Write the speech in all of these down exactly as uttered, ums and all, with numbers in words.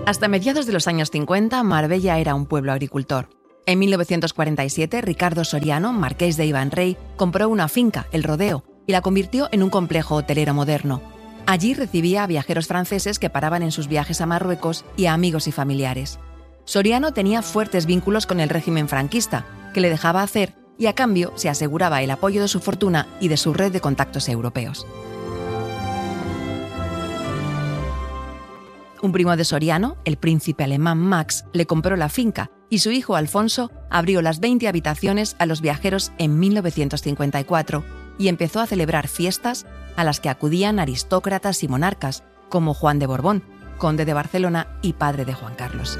Hasta mediados de los años cincuenta, Marbella era un pueblo agricultor. En mil novecientos cuarenta y siete, Ricardo Soriano, marqués de Ivanrey, compró una finca, El Rodeo, y la convirtió en un complejo hotelero moderno. Allí recibía a viajeros franceses que paraban en sus viajes a Marruecos y a amigos y familiares. Soriano tenía fuertes vínculos con el régimen franquista, que le dejaba hacer y a cambio se aseguraba el apoyo de su fortuna y de su red de contactos europeos. Un primo de Soriano, el príncipe alemán Max, le compró la finca y su hijo Alfonso abrió las veinte habitaciones a los viajeros en mil novecientos cincuenta y cuatro y empezó a celebrar fiestas a las que acudían aristócratas y monarcas, como Juan de Borbón, conde de Barcelona y padre de Juan Carlos.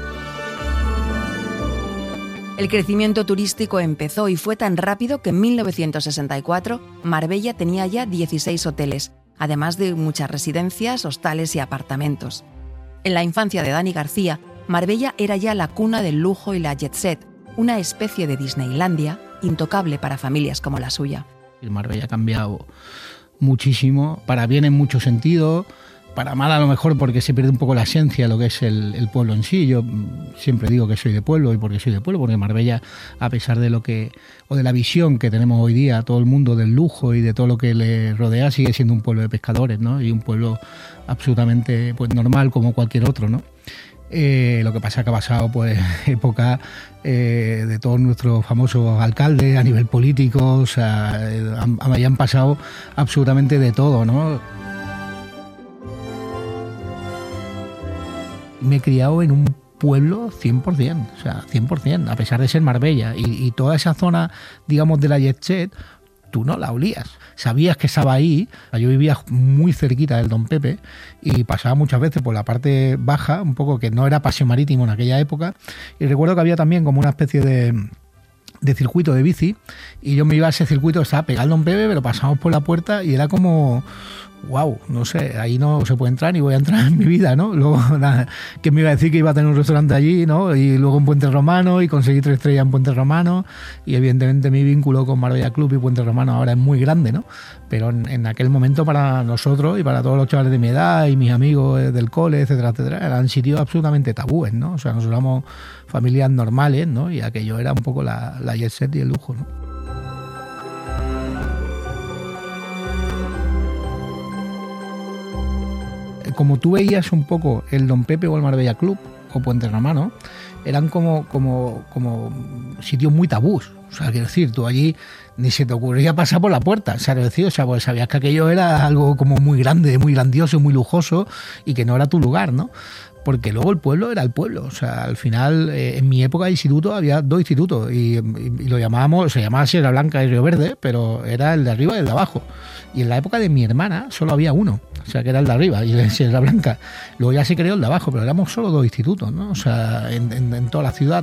El crecimiento turístico empezó y fue tan rápido que en mil novecientos sesenta y cuatro Marbella tenía ya dieciséis hoteles, además de muchas residencias, hostales y apartamentos. En la infancia de Dani García, Marbella era ya la cuna del lujo y la jet set, una especie de Disneylandia intocable para familias como la suya. Marbella ha cambiado muchísimo, para bien en muchos sentidos, para mal a lo mejor porque se pierde un poco la esencia de lo que es el, el pueblo en sí. Yo siempre digo que soy de pueblo, y porque soy de pueblo, porque Marbella, a pesar de lo que, o de la visión que tenemos hoy día, todo el mundo del lujo y de todo lo que le rodea, sigue siendo un pueblo de pescadores, ¿no? Y un pueblo absolutamente pues normal como cualquier otro, ¿no? Eh, lo que pasa es que ha pasado pues época eh, de todos nuestros famosos alcaldes a nivel político, o sea, eh, han, han pasado absolutamente de todo, ¿no? Me he criado en un pueblo cien por ciento, o sea, cien por ciento, a pesar de ser Marbella, y, y toda esa zona, digamos, de la jet set, tú no la olías, sabías que estaba ahí. Yo vivía muy cerquita del Don Pepe y pasaba muchas veces por la parte baja, un poco que no era paseo marítimo en aquella época, y recuerdo que había también como una especie de, de circuito de bici, y yo me iba a ese circuito, estaba pegado al Don Pepe, pero pasábamos por la puerta y era como... wow, no sé, ahí no se puede entrar ni voy a entrar en mi vida, ¿no? Luego, nada, ¿quién me iba a decir que iba a tener un restaurante allí, ¿no? Y luego un Puente Romano, y conseguí tres estrellas en Puente Romano, y evidentemente mi vínculo con Marbella Club y Puente Romano ahora es muy grande, ¿no? Pero en, en aquel momento para nosotros y para todos los chavales de mi edad y mis amigos del cole, etcétera, etcétera, eran sitios absolutamente tabúes, ¿no? O sea, nosotros éramos familias normales, ¿no? Y aquello era un poco la, la jet set y el lujo, ¿no? Como tú veías un poco el Don Pepe o el Marbella Club o Puente Romano, eran como, como, como sitios muy tabús. O sea, quiero decir, tú allí ni se te ocurría pasar por la puerta, o sea, quiero decir, o sea, pues sabías que aquello era algo como muy grande, muy grandioso, muy lujoso, y que no era tu lugar, ¿no? Porque luego el pueblo era el pueblo, o sea, al final, eh, en mi época de instituto había dos institutos, y, y, y lo llamábamos, se llamaba Sierra Blanca y Río Verde, pero era el de arriba y el de abajo. Y en la época de mi hermana solo había uno, o sea, que era el de arriba y el de Sierra Blanca. Luego ya se creó el de abajo, pero éramos solo dos institutos, ¿no? O sea, en, en, en toda la ciudad.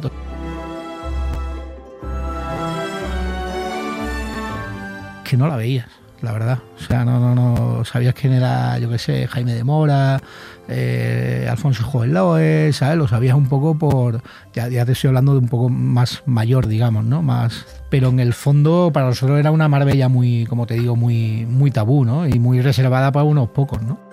Que no la veías, la verdad. O sea, no, no, no sabías quién era, yo qué sé, Jaime de Mora, eh, Alfonso Joveloe, ¿sabes? Lo sabías un poco por... Ya, ya te estoy hablando de un poco más mayor, digamos, ¿no? Más... Pero en el fondo para nosotros era una Marbella muy, como te digo, muy, muy tabú, ¿no? Y muy reservada para unos pocos, ¿no?